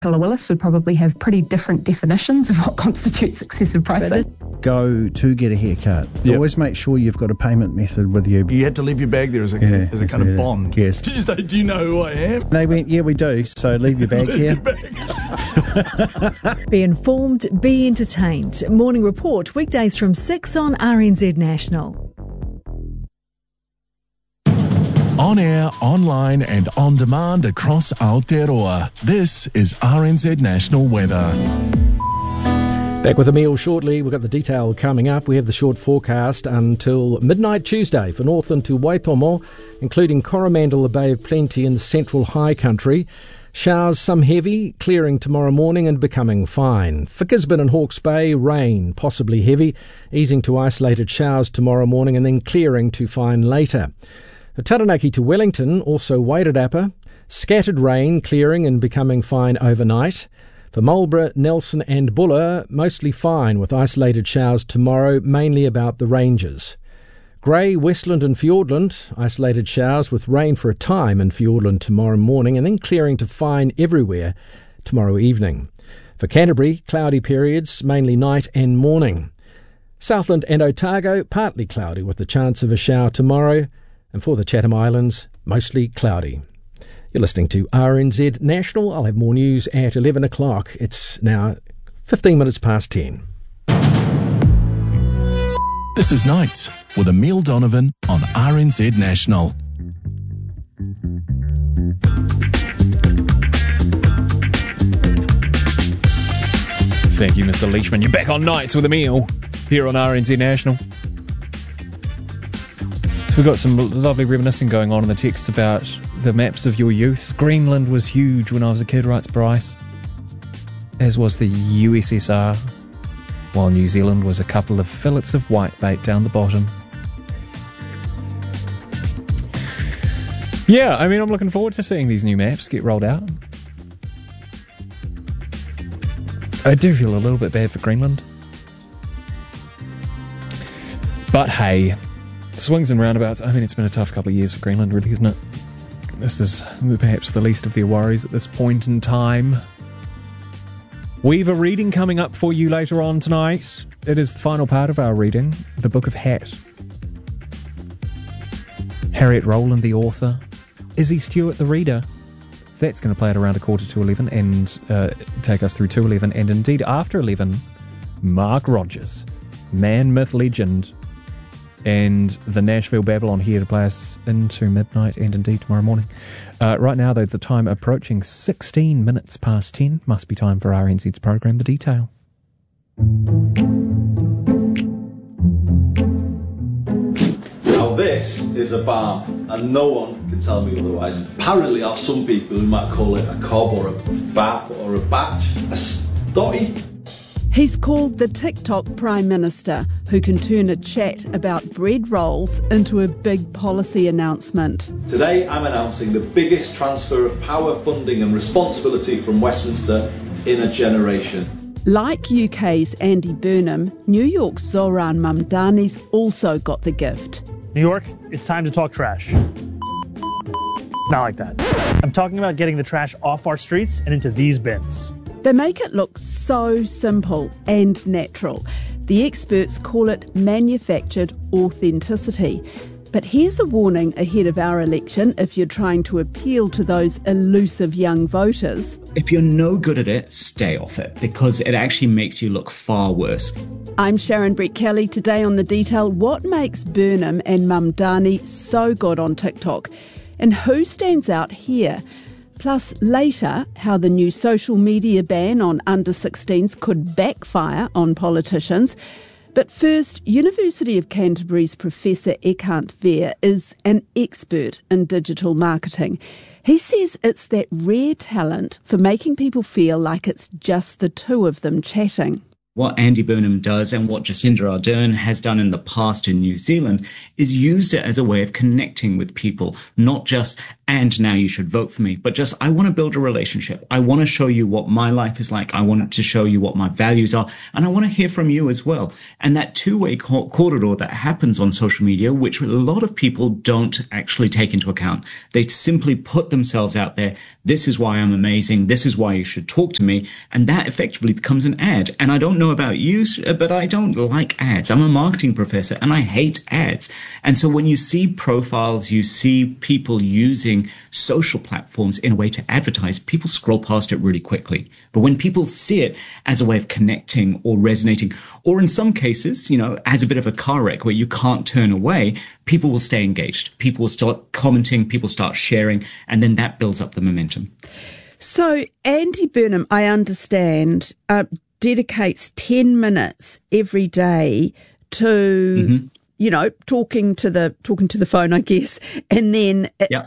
Willis would probably have pretty different definitions of what constitutes excessive pricing. Go to get a haircut. Yep. Always make sure you've got a payment method with you. You had to leave your bag there as a kind of bond. Yes. Did you say, do you know who I am? They went, yeah, we do, so leave your bag here. Be informed, be entertained. Morning Report, weekdays from 6 on RNZ National. On air, online and on demand across Aotearoa. This is RNZ National Weather. Back with Emile shortly. We've got the detail coming up. We have the short forecast until midnight Tuesday for Northland to Waitomo, including Coromandel, the Bay of Plenty and the central high country. Showers, some heavy, clearing tomorrow morning and becoming fine. For Gisborne and Hawke's Bay, rain, possibly heavy, easing to isolated showers tomorrow morning and then clearing to fine later. Taranaki to Wellington, also Wairarapa, scattered rain, clearing and becoming fine overnight. For Marlborough, Nelson and Buller, mostly fine with isolated showers tomorrow, mainly about the ranges. Grey, Westland and Fiordland, isolated showers with rain for a time in Fiordland tomorrow morning and then clearing to fine everywhere tomorrow evening. For Canterbury, cloudy periods, mainly night and morning. Southland and Otago, partly cloudy with the chance of a shower tomorrow. And for the Chatham Islands, mostly cloudy. You're listening to RNZ National. I'll have more news at 11 o'clock. It's now 15 minutes past 10. This is Nights with Emile Donovan on RNZ National. Thank you, Mr. Leishman. You're back on Nights with Emile here on RNZ National. We've got some lovely reminiscing going on in the texts about the maps of your youth. Greenland was huge when I was a kid, writes Bryce, as was the USSR, while New Zealand was a couple of fillets of whitebait down the bottom. Yeah, I mean, I'm looking forward to seeing these new maps get rolled out. I do feel a little bit bad for Greenland. But hey, swings and roundabouts. I mean, it's been a tough couple of years for Greenland, really, isn't it? This is perhaps the least of their worries at this point in time. We've a reading coming up for you later on tonight. It is the final part of our reading, the Book of Hat. Harriet Rowland, the author. Izzy Stewart, the reader. That's going to play at around 11:45 and take us through to 11. And indeed, after 11, Mark Rogers, man, myth, legend, and the Nashville Babylon here to play us into midnight and indeed tomorrow morning. Right now, though, the time approaching 16 minutes past 10. Must be time for RNZ's program, The Detail. Now this is a balm, and no one can tell me otherwise. Apparently, there are some people who might call it a cob or a bat or a batch, a stotty. He's called the TikTok Prime Minister, who can turn a chat about bread rolls into a big policy announcement. Today I'm announcing the biggest transfer of power, funding and responsibility from Westminster in a generation. Like UK's Andy Burnham, New York's Zoran Mamdani's also got the gift. New York, it's time to talk trash. Not like that. I'm talking about getting the trash off our streets and into these bins. They make it look so simple and natural. The experts call it manufactured authenticity. But here's a warning ahead of our election if you're trying to appeal to those elusive young voters. If you're no good at it, stay off it, because it actually makes you look far worse. I'm Sharon Brett-Kelly. Today on The Detail, what makes Burnham and Mamdani so good on TikTok? And who stands out here? Plus, later, how the new social media ban on under-16s could backfire on politicians. But first, University of Canterbury's Professor Eckhart Veer is an expert in digital marketing. He says it's that rare talent for making people feel like it's just the two of them chatting. What Andy Burnham does and what Jacinda Ardern has done in the past in New Zealand is used it as a way of connecting with people, not just and now you should vote for me, but just, I want to build a relationship. I want to show you what my life is like. I want to show you what my values are, and I want to hear from you as well. And that two-way corridor that happens on social media, which a lot of people don't actually take into account. They simply put themselves out there. This is why I'm amazing. This is why you should talk to me. And that effectively becomes an ad. And I don't know about you, but I don't like ads. I'm a marketing professor and I hate ads. And so when you see profiles, you see people using social platforms in a way to advertise, people scroll past it really quickly. But when people see it as a way of connecting or resonating, or in some cases, as a bit of a car wreck where you can't turn away, people will stay engaged. People will start commenting, people start sharing, and then that builds up the momentum. So Andy Burnham, I understand, dedicates 10 minutes every day to, talking to the phone, I guess, and then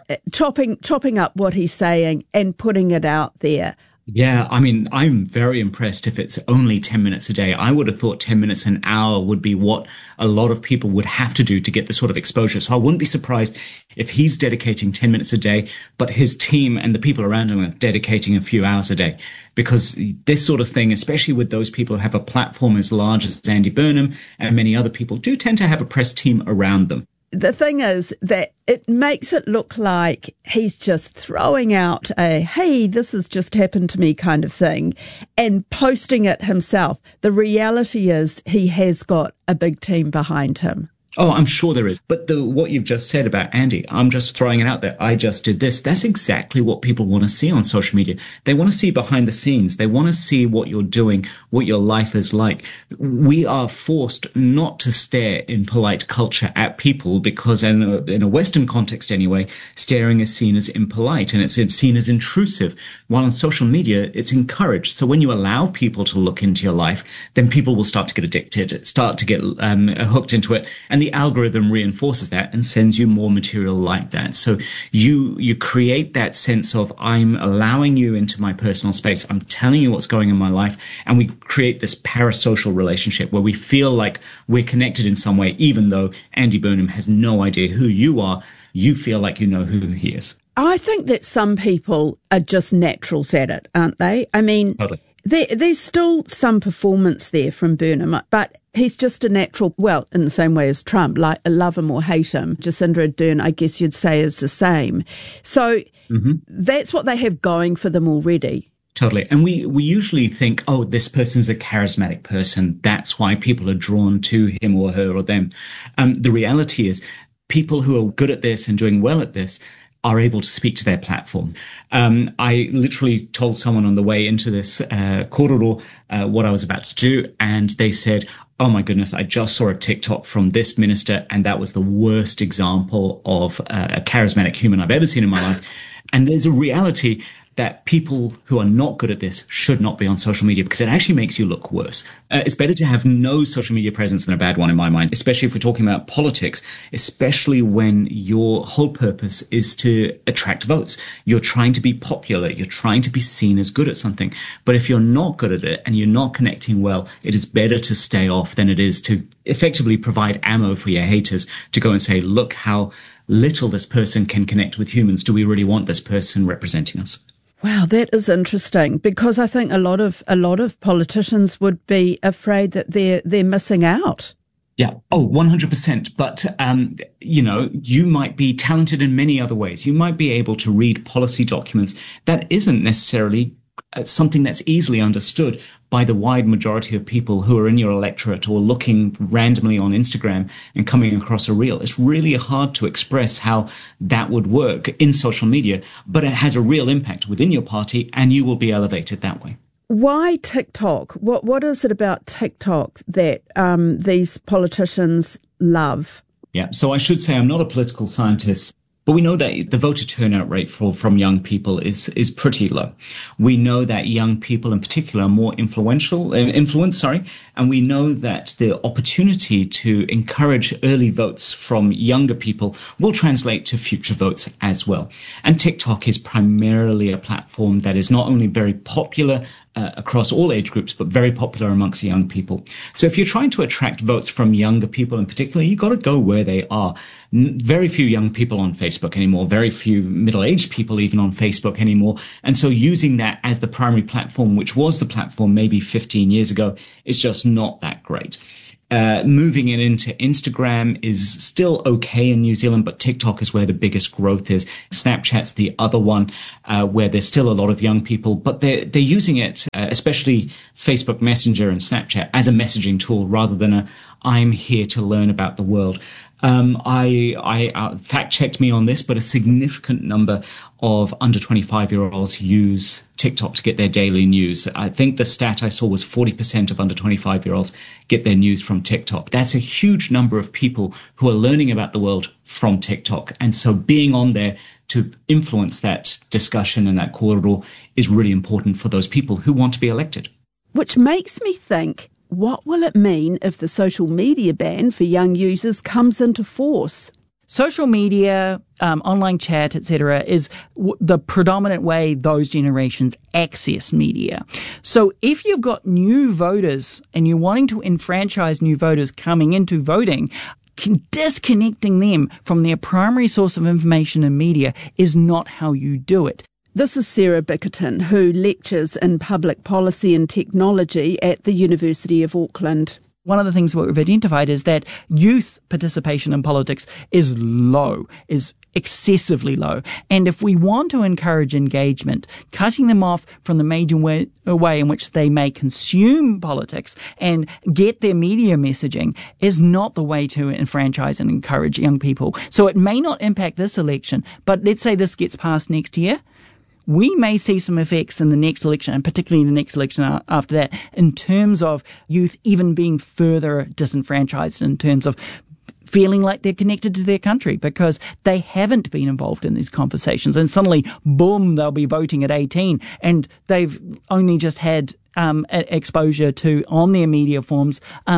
chopping up what he's saying and putting it out there. Yeah, I mean, I'm very impressed if it's only 10 minutes a day. I would have thought 10 minutes an hour would be what a lot of people would have to do to get the sort of exposure. So I wouldn't be surprised if he's dedicating 10 minutes a day, but his team and the people around him are dedicating a few hours a day. Because this sort of thing, especially with those people who have a platform as large as Andy Burnham and many other people, do tend to have a press team around them. The thing is that it makes it look like he's just throwing out a, hey, this has just happened to me kind of thing and posting it himself. The reality is he has got a big team behind him. Oh, I'm sure there is. But what you've just said about Andy, I'm just throwing it out there. I just did this. That's exactly what people want to see on social media. They want to see behind the scenes. They want to see what you're doing, what your life is like. We are forced not to stare in polite culture at people because in a Western context anyway, staring is seen as impolite and it's seen as intrusive. While on social media, it's encouraged. So when you allow people to look into your life, then people will start to get addicted, start to get hooked into it. And the algorithm reinforces that and sends you more material like that. So you create that sense of, I'm allowing you into my personal space. I'm telling you what's going on in my life. And we create this parasocial relationship where we feel like we're connected in some way, even though Andy Burnham has no idea who you are. You feel like you know who he is. I think that some people are just naturals at it, aren't they? I mean, totally. There's still some performance there from Burnham, but he's just a natural, well, in the same way as Trump, like love him or hate him. Jacinda Ardern, I guess you'd say, is the same. So that's what they have going for them already. Totally. And we usually think, oh, this person's a charismatic person. That's why people are drawn to him or her or them. The reality is people who are good at this and doing well at this are able to speak to their platform. I literally told someone on the way into this corridor what I was about to do, and they said, oh my goodness, I just saw a TikTok from this minister, and that was the worst example of a charismatic human I've ever seen in my life. And there's a reality that people who are not good at this should not be on social media because it actually makes you look worse. It's better to have no social media presence than a bad one in my mind, especially if we're talking about politics, especially when your whole purpose is to attract votes. You're trying to be popular. You're trying to be seen as good at something. But if you're not good at it and you're not connecting well, it is better to stay off than it is to effectively provide ammo for your haters to go and say, look how little this person can connect with humans. Do we really want this person representing us? Wow, that is interesting because I think a lot of politicians would be afraid that they're missing out. Yeah. Oh, 100%. But, you might be talented in many other ways. You might be able to read policy documents. That isn't necessarily something that's easily understood by the wide majority of people who are in your electorate or looking randomly on Instagram and coming across a reel. It's really hard to express how that would work in social media, but it has a real impact within your party and you will be elevated that way. Why TikTok? What is it about TikTok that these politicians love? Yeah, so I should say I'm not a political scientist, but we know that the voter turnout rate from young people is pretty low. We know that young people in particular are more influenced, and we know that the opportunity to encourage early votes from younger people will translate to future votes as well. And TikTok is primarily a platform that is not only very popular across all age groups, but very popular amongst young people. So if you're trying to attract votes from younger people in particular, you've got to go where they are. Very few young people on Facebook anymore, very few middle-aged people even on Facebook anymore. And so using that as the primary platform, which was the platform maybe 15 years ago, is just not that great. Moving it into Instagram is still okay in New Zealand, but TikTok is where the biggest growth is. Snapchat's the other one, where there's still a lot of young people, but they're using it, especially Facebook Messenger and Snapchat, as a messaging tool rather than I'm here to learn about the world. I fact-checked me on this, but a significant number of under 25-year-olds use TikTok to get their daily news. I think the stat I saw was 40% of under 25-year-olds get their news from TikTok. That's a huge number of people who are learning about the world from TikTok. And so being on there to influence that discussion and that korero is really important for those people who want to be elected. Which makes me think, what will it mean if the social media ban for young users comes into force? Social media, online chat, etc., is the predominant way those generations access media. So if you've got new voters and you're wanting to enfranchise new voters coming into voting, disconnecting them from their primary source of information and media is not how you do it. This is Sarah Bickerton, who lectures in public policy and technology at the University of Auckland. One of the things that we've identified is that youth participation in politics is low, is excessively low. And if we want to encourage engagement, cutting them off from the major way in which they may consume politics and get their media messaging is not the way to enfranchise and encourage young people. So it may not impact this election, but let's say this gets passed next year. We may see some effects in the next election, and particularly in the next election after that, in terms of youth even being further disenfranchised in terms of feeling like they're connected to their country because they haven't been involved in these conversations. And suddenly, boom, they'll be voting at 18 and they've only just had exposure to, on their media forms,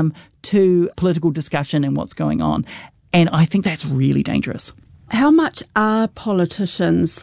to political discussion and what's going on. And I think that's really dangerous. How much are politicians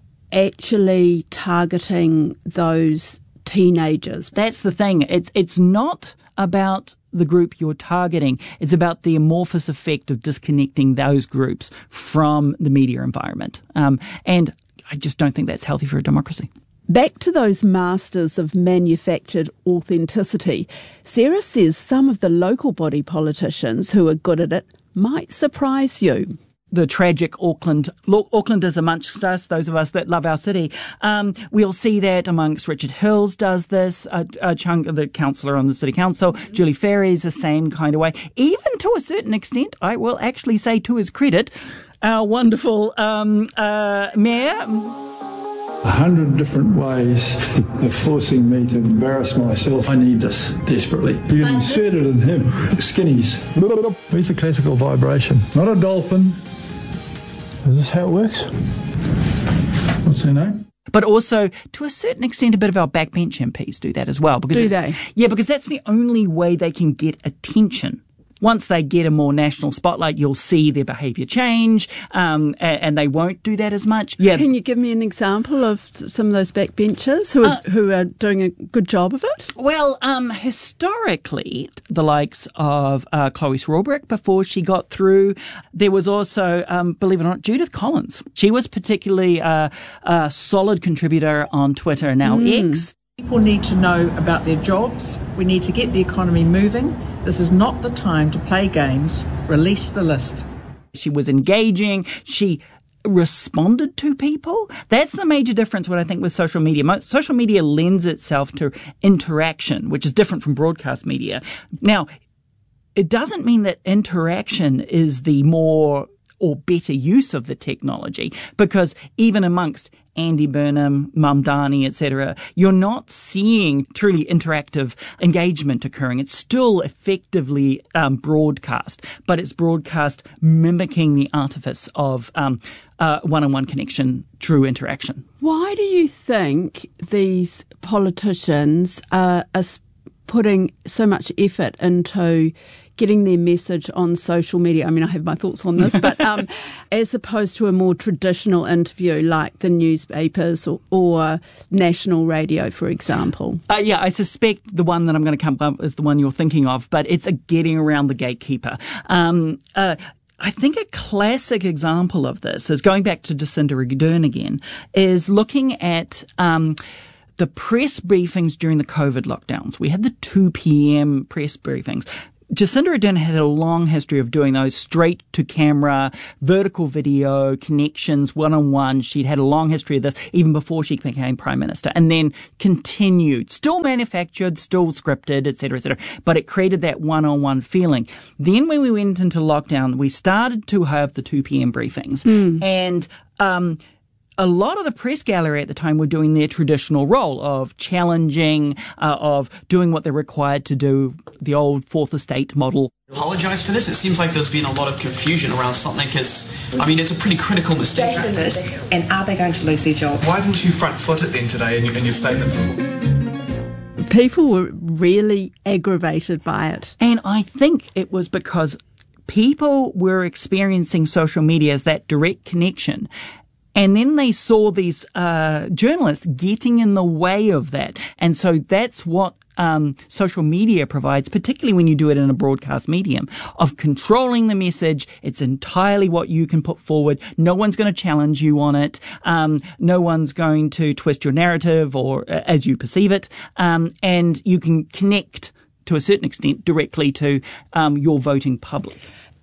actually targeting those teenagers? That's the thing. It's not about the group you're targeting. It's about the amorphous effect of disconnecting those groups from the media environment. And I just don't think that's healthy for a democracy. Back to those masters of manufactured authenticity, Sarah says some of the local body politicians who are good at it might surprise you. The tragic Aucklanders amongst us, those of us that love our city. We'll see that amongst Richard Hills does this, a chunk of the councillor on the city council. Julie Ferry's the same kind of way. Even to a certain extent, I will actually say to his credit, our wonderful mayor. 100 different ways of forcing me to embarrass myself. I need this desperately. You can insert it in him. Skinnies. He's a classical vibration, not a dolphin. Is this how it works? What's their name? But also, to a certain extent, a bit of our backbench MPs do that as well. Because do they? Yeah, because that's the only way they can get attention. Once they get a more national spotlight, you'll see their behaviour change, and they won't do that as much. Yeah. Can you give me an example of some of those backbenchers who are doing a good job of it? Well, historically, the likes of Chloe Swarbrick before she got through. There was also, believe it or not, Judith Collins. She was particularly a solid contributor on Twitter, now X. People need to know about their jobs. We need to get the economy moving. This is not the time to play games. Release the list. She was engaging. She responded to people. That's the major difference, what I think, with social media. Social media lends itself to interaction, which is different from broadcast media. Now, it doesn't mean that interaction is the more or better use of the technology, because even amongst Andy Burnham, Mamdani, etc., you're not seeing truly interactive engagement occurring. It's still effectively broadcast, but it's broadcast mimicking the artifice of one-on-one connection, true interaction. Why do you think these politicians are putting so much effort into getting their message on social media. I mean, I have my thoughts on this, but as opposed to a more traditional interview like the newspapers or national radio, for example? Yeah, I suspect the one that I'm going to come up is the one you're thinking of, but it's a getting around the gatekeeper. I think a classic example of this is going back to Jacinda Ardern again, is looking at the press briefings during the COVID lockdowns. We had the 2 p.m. press briefings. Jacinda Ardern had a long history of doing those straight to camera, vertical video, connections, one-on-one. She'd had a long history of this even before she became Prime Minister, and then continued, still manufactured, still scripted, et cetera, but it created that one-on-one feeling. Then when we went into lockdown, we started to have the 2 p.m. briefings, and a lot of the press gallery at the time were doing their traditional role of challenging, of doing what they're required to do, the old Fourth Estate model. Apologise for this. It seems like there's been a lot of confusion around something because, I mean, it's a pretty critical mistake. And are they going to lose their jobs? Why didn't you front foot it then today in your statement before? People were really aggravated by it. And I think it was because people were experiencing social media as that direct connection. And then they saw these journalists getting in the way of that. And so that's what social media provides, particularly when you do it in a broadcast medium, of controlling the message. It's entirely what you can put forward. No one's going to challenge you on it. No one's going to twist your narrative or as you perceive it. And you can connect to a certain extent directly to your voting public.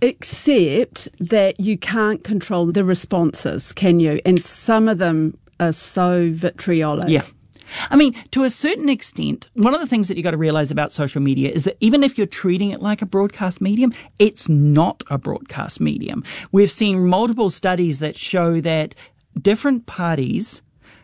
Except that you can't control the responses, can you? And some of them are so vitriolic. Yeah. I mean, to a certain extent, one of the things that you got to realize about social media is that even if you're treating it like a broadcast medium, it's not a broadcast medium. We've seen multiple studies that show that different parties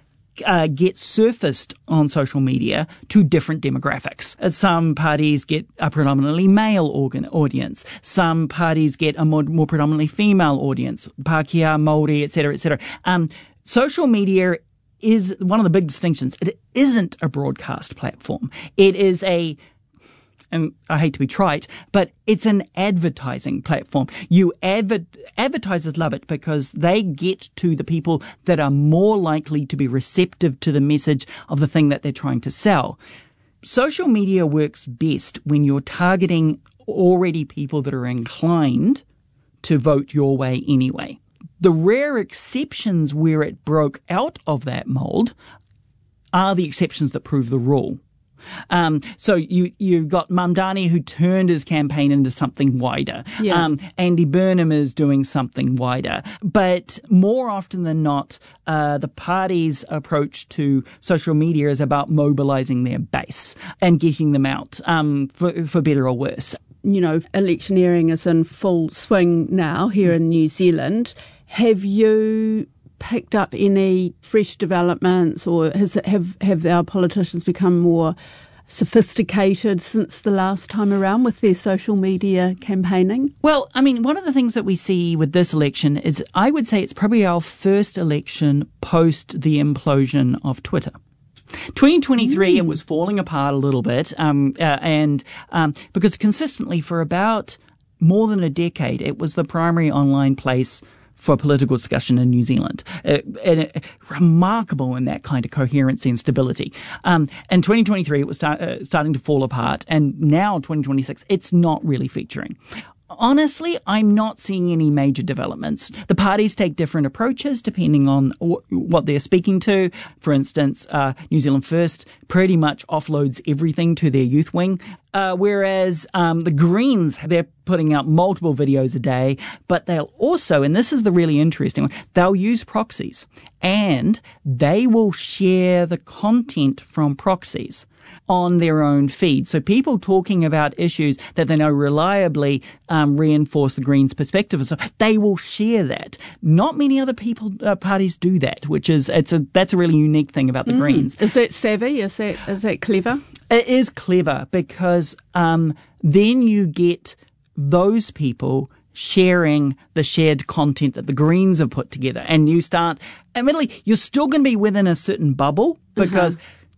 get surfaced on social media to different demographics. Some parties get a predominantly male audience. Some parties get a more predominantly female audience, Pākehā, Māori, etc. Social media is one of the big distinctions. It isn't a broadcast platform. It is and I hate to be trite, but it's an advertising platform. Advertisers love it because they get to the people that are more likely to be receptive to the message of the thing that they're trying to sell. Social media works best when you're targeting already people that are inclined to vote your way anyway. The rare exceptions where it broke out of that mold are the exceptions that prove the rule. So you've got Mamdani, who turned his campaign into something wider. Yeah. Andy Burnham is doing something wider. But more often than not, the party's approach to social media is about mobilizing their base and getting them out, for better or worse. You know, electioneering is in full swing now here in New Zealand. Have you picked up any fresh developments, or have our politicians become more sophisticated since the last time around with their social media campaigning? Well, I mean, one of the things that we see with this election is, I would say it's probably our first election post the implosion of Twitter. 2023, it was falling apart a little bit, because consistently for about more than a decade, it was the primary online place for political discussion in New Zealand. Remarkable in that kind of coherency and stability. In 2023, it was starting to fall apart, and now 2026, it's not really featuring. Honestly, I'm not seeing any major developments. The parties take different approaches depending on what they're speaking to. For instance, New Zealand First pretty much offloads everything to their youth wing, whereas the Greens, they're putting out multiple videos a day, but they'll also, and this is the really interesting one, they'll use proxies, and they will share the content from proxies on their own feed. So people talking about issues that they know reliably reinforce the Greens' perspective, so they will share that. Not many other parties do that, which is that's a really unique thing about the Greens. Is that savvy? Is that clever? It is clever because then you get those people sharing the shared content that the Greens have put together, and you start. Admittedly, you're still going to be within a certain bubble because.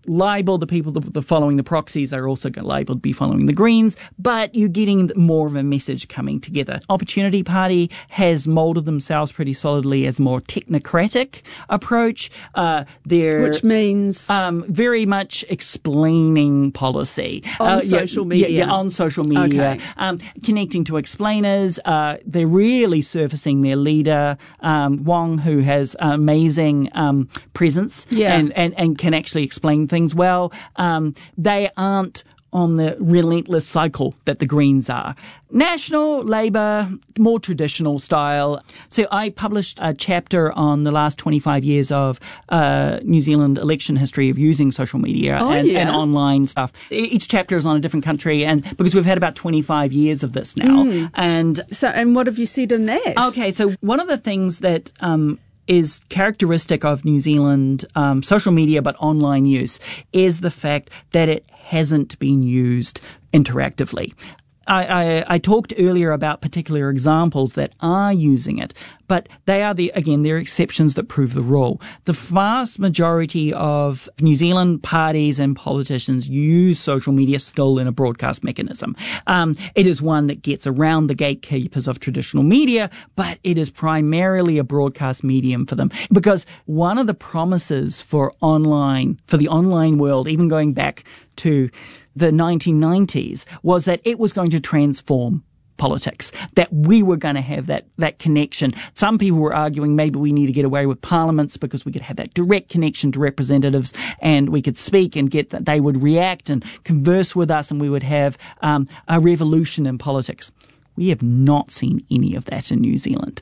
label the people that are following the proxies are also labelled to be following the Greens, but you're getting more of a message coming together. Opportunity Party has moulded themselves pretty solidly as a more technocratic approach. Which means? Very much explaining policy. On social media. Yeah, on social media. Okay. Connecting to explainers. They're really surfacing their leader, Wong, who has amazing presence and can actually explain things well. They aren't on the relentless cycle that the Greens are. National, Labour, more traditional style. So I published a chapter on the last 25 years of New Zealand election history of using social media and online stuff. Each chapter is on a different country, and because we've had about 25 years of this now. And what have you said in that? Okay, so one of the things that is characteristic of New Zealand social media but online use is the fact that it hasn't been used interactively. I talked earlier about particular examples that are using it, but they're exceptions that prove the rule. The vast majority of New Zealand parties and politicians use social media still in a broadcast mechanism. It is one that gets around the gatekeepers of traditional media, but it is primarily a broadcast medium for them. Because one of the promises for the online world, even going back to the 1990s, was that it was going to transform politics, that we were going to have that connection. Some people were arguing maybe we need to get away with parliaments because we could have that direct connection to representatives and we could speak and get that they would react and converse with us and we would have a revolution in politics. We have not seen any of that in New Zealand.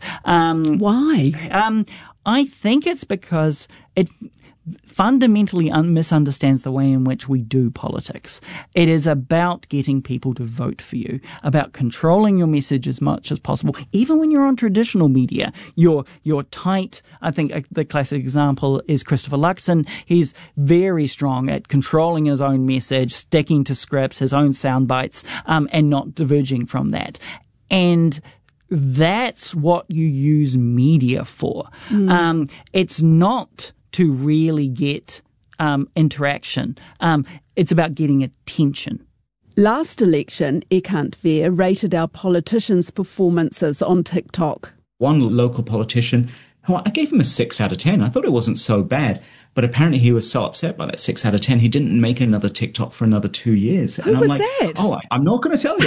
Why? I think it's because it fundamentally misunderstands the way in which we do politics. It is about getting people to vote for you, about controlling your message as much as possible. Even when you're on traditional media, you're tight. I think the classic example is Christopher Luxon. He's very strong at controlling his own message, sticking to scripts, his own sound bites, and not diverging from that. And that's what you use media for. It's not to really get interaction. It's about getting attention. Last election, Ekant Veer rated our politicians' performances on TikTok. One local politician, who I gave him a 6 out of 10. I thought it wasn't so bad, but apparently he was so upset by that 6 out of 10, he didn't make another TikTok for another 2 years. Who was that? Oh, I'm not going to tell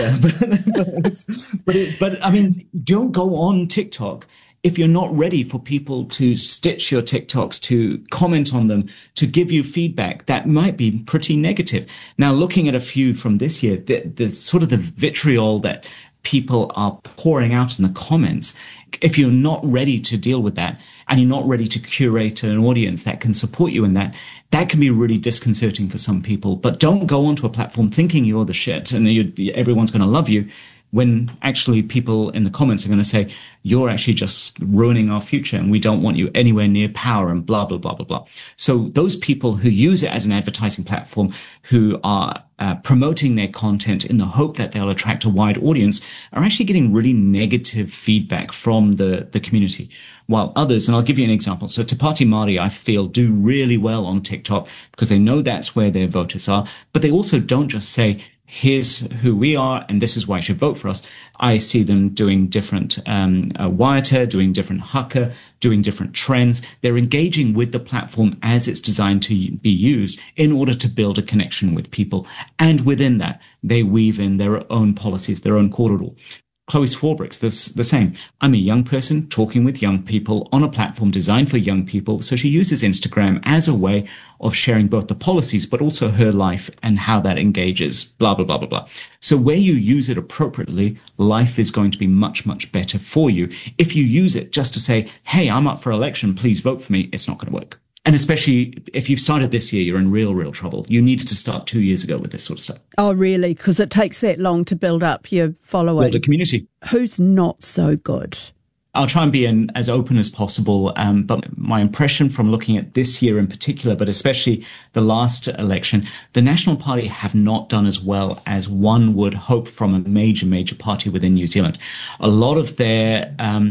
you. But I mean, don't go on TikTok if you're not ready for people to stitch your TikToks, to comment on them, to give you feedback that might be pretty negative. Now, looking at a few from this year, the sort of the vitriol that people are pouring out in the comments, if you're not ready to deal with that and you're not ready to curate an audience that can support you in that, that can be really disconcerting for some people. But don't go onto a platform thinking you're the shit and everyone's going to love you, when actually people in the comments are going to say, you're actually just ruining our future and we don't want you anywhere near power and blah, blah, blah, blah, blah. So those people who use it as an advertising platform, who are promoting their content in the hope that they'll attract a wide audience, are actually getting really negative feedback from the community. While others, and I'll give you an example. So Te Pāti Māori, I feel, do really well on TikTok because they know that's where their voters are, but they also don't just say, here's who we are, and this is why you should vote for us. I see them doing different waiata, doing different haka, doing different trends. They're engaging with the platform as it's designed to be used in order to build a connection with people. And within that, they weave in their own policies, their own kororo. Chloe Swarbrick's the same. I'm a young person talking with young people on a platform designed for young people. So she uses Instagram as a way of sharing both the policies, but also her life and how that engages, blah, blah, blah, blah, blah. So where you use it appropriately, life is going to be much, much better for you. If you use it just to say, hey, I'm up for election, please vote for me, it's not going to work. And especially if you've started this year, you're in real trouble. You needed to start 2 years ago with this sort of stuff. Oh, really? Because it takes that long to build up your following. Build a community. Who's not so good? I'll try and be as open as possible. But my impression from looking at this year in particular, but especially the last election, the National Party have not done as well as one would hope from a major party within New Zealand. A lot of their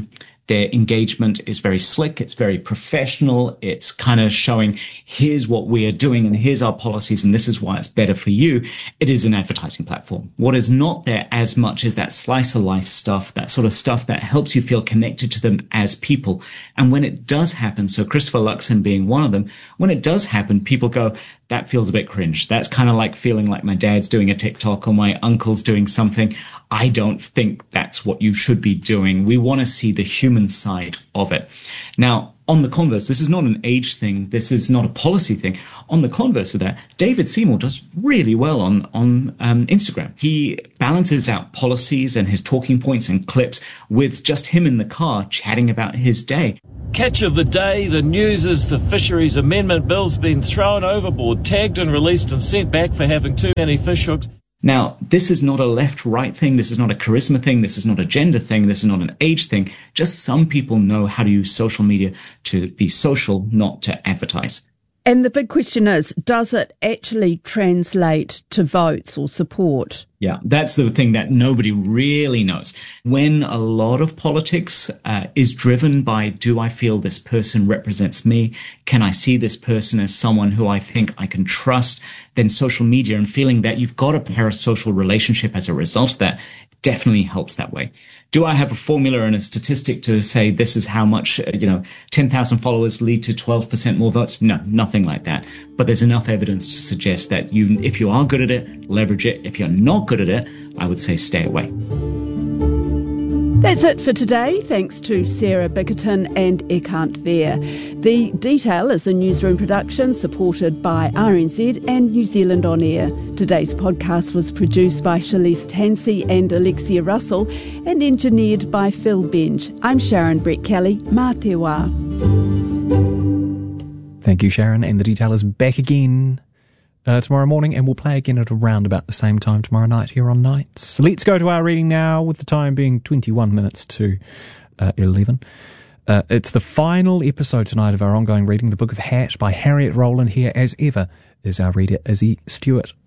Their engagement is very slick. It's very professional. It's kind of showing, here's what we are doing and here's our policies and this is why it's better for you. It is an advertising platform. What is not there as much is that slice of life stuff, that sort of stuff that helps you feel connected to them as people. And when it does happen, so Christopher Luxon being one of them, when it does happen, people go, that feels a bit cringe. That's kind of like feeling like my dad's doing a TikTok or my uncle's doing something. I don't think that's what you should be doing. We want to see the human side of it. Now, on the converse, this is not an age thing. This is not a policy thing. On the converse of that, David Seymour does really well on Instagram. He balances out policies and his talking points and clips with just him in the car chatting about his day. Catch of the day, the news is the Fisheries Amendment Bill's been thrown overboard, tagged and released and sent back for having too many fish hooks. Now, this is not a left-right thing. This is not a charisma thing. This is not a gender thing. This is not an age thing. Just some people know how to use social media to be social, not to advertise. And the big question is, does it actually translate to votes or support? Yeah, that's the thing that nobody really knows. When a lot of politics is driven by, do I feel this person represents me? Can I see this person as someone who I think I can trust? Then social media and feeling that you've got a parasocial relationship as a result of that definitely helps that way. Do I have a formula and a statistic to say this is how much, 10,000 followers lead to 12% more votes? No, nothing like that. But there's enough evidence to suggest that if you are good at it, leverage it. If you're not good at it, I would say stay away. That's it for today. Thanks to Sarah Bickerton and Ekant Veer. The Detail is a newsroom production supported by RNZ and New Zealand On Air. Today's podcast was produced by Shalise Tansey and Alexia Russell and engineered by Phil Benj. I'm Sharon Brett Kelly. Mā te wā. Thank you, Sharon. And The Detail is back again tomorrow morning, and we'll play again at around about the same time tomorrow night here on Nights. Let's go to our reading now, with the time being 21 minutes to 11. It's the final episode tonight of our ongoing reading, The Book of Hat by Harriet Rowland. Here, as ever, is our reader, Izzy Stewart.